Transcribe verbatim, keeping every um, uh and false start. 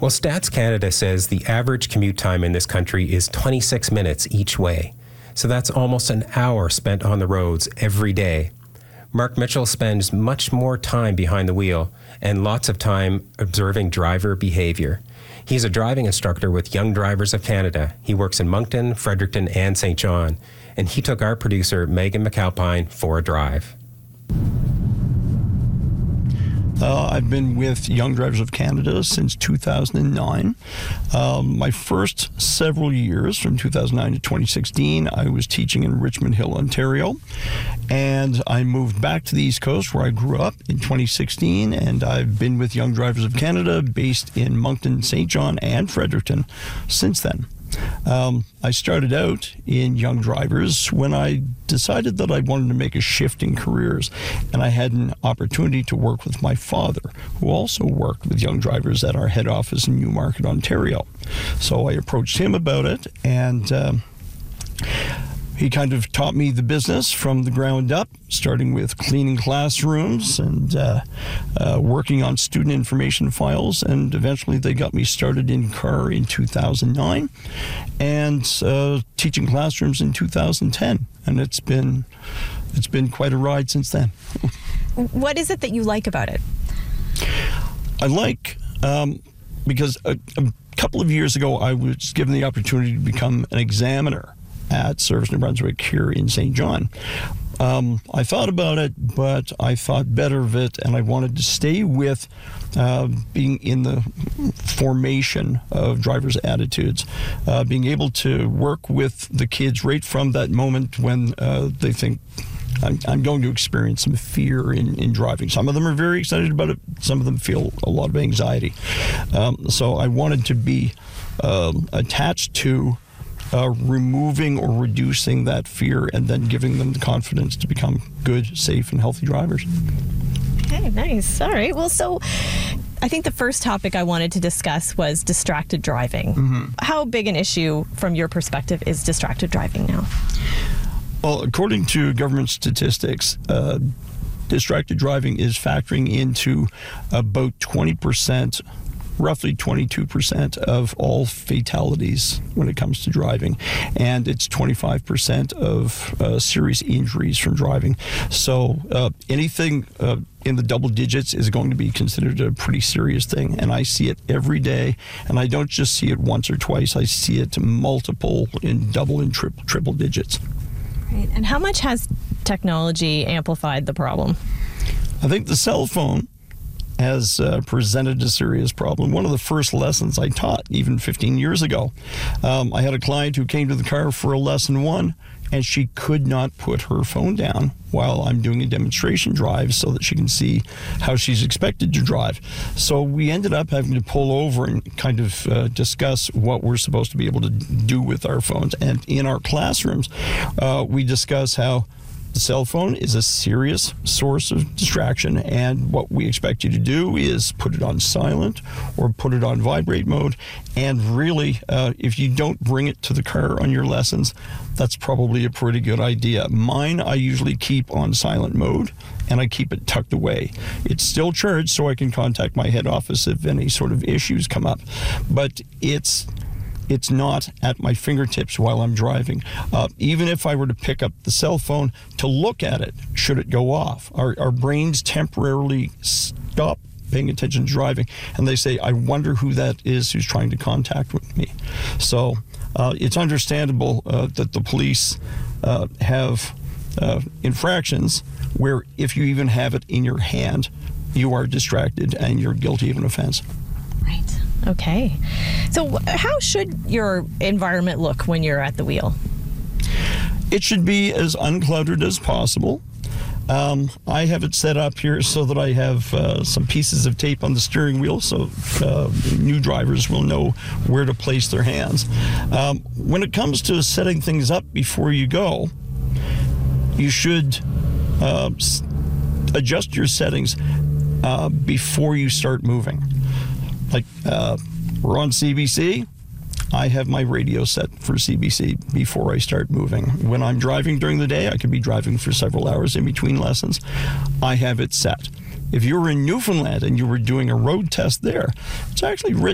Well, Stats Canada says the average commute time in this country is twenty-six minutes each way. So that's almost an hour spent on the roads every day. Mark Mitchell spends much more time behind the wheel and lots of time observing driver behavior. He's a driving instructor with Young Drivers of Canada. He works in Moncton, Fredericton, and Saint John. And he took our producer, Megan McAlpine, for a drive. Uh, I've been with Young Drivers of Canada since two thousand nine. Um, my first several years, from two thousand nine to twenty sixteen, I was teaching in Richmond Hill, Ontario. And I moved back to the East Coast, where I grew up, in twenty sixteen. And I've been with Young Drivers of Canada, based in Moncton, Saint John, and Fredericton since then. Um, I started out in Young Drivers when I decided that I wanted to make a shift in careers, and I had an opportunity to work with my father, who also worked with Young Drivers at our head office in Newmarket, Ontario. So I approached him about it, and um, he kind of taught me the business from the ground up, starting with cleaning classrooms and uh, uh, working on student information files. And eventually they got me started in car in two thousand nine and uh, teaching classrooms in two thousand ten. And it's been, it's been quite a ride since then. What is it that you like about it? I like, um, because a, a couple of years ago I was given the opportunity to become an examiner at Service New Brunswick here in Saint John. Um, I thought about it, but I thought better of it, and I wanted to stay with uh, being in the formation of drivers' attitudes, uh, being able to work with the kids right from that moment when uh, they think, I'm, I'm going to experience some fear in, in driving. Some of them are very excited about it. Some of them feel a lot of anxiety. Um, so I wanted to be um, attached to Uh, removing or reducing that fear and then giving them the confidence to become good, safe, and healthy drivers. Okay, nice. All right. Well, so I think the first topic I wanted to discuss was distracted driving. Mm-hmm. How big an issue, from your perspective, is distracted driving now? Well, according to government statistics, uh, distracted driving is factoring into about twenty percent, roughly twenty-two percent of all fatalities when it comes to driving, and it's twenty-five percent of uh, serious injuries from driving. So uh, anything uh, in the double digits is going to be considered a pretty serious thing, and I see it every day, and I don't just see it once or twice. I see it multiple in double and triple, triple digits. Right. And how much has technology amplified the problem? I think the cell phone has uh, presented a serious problem. One of the first lessons I taught, even fifteen years ago, um, I had a client who came to the car for a lesson one, and she could not put her phone down while I'm doing a demonstration drive so that she can see how she's expected to drive. So we ended up having to pull over and kind of uh, discuss what we're supposed to be able to do with our phones. And in our classrooms, uh, we discuss how the cell phone is a serious source of distraction, and what we expect you to do is put it on silent or put it on vibrate mode. And really, uh, if you don't bring it to the car on your lessons, that's probably a pretty good idea. Mine, I usually keep on silent mode, and I keep it tucked away. It's still charged, so I can contact my head office if any sort of issues come up. But it's It's not at my fingertips while I'm driving. Uh, even if I were to pick up the cell phone to look at it, should it go off, our, our brains temporarily stop paying attention to driving, and they say, I wonder who that is who's trying to contact with me. So uh, it's understandable uh, that the police uh, have uh, infractions where if you even have it in your hand, you are distracted and you're guilty of an offense. Right. Okay. So how should your environment look when you're at the wheel? It should be as uncluttered as possible. Um, I have it set up here so that I have uh, some pieces of tape on the steering wheel so uh, new drivers will know where to place their hands. Um, when it comes to setting things up before you go, you should uh, adjust your settings uh, before you start moving. Like, uh, we're on C B C. I have my radio set for C B C before I start moving. When I'm driving during the day, I could be driving for several hours in between lessons. I have it set. If you were in Newfoundland and you were doing a road test there, it's actually written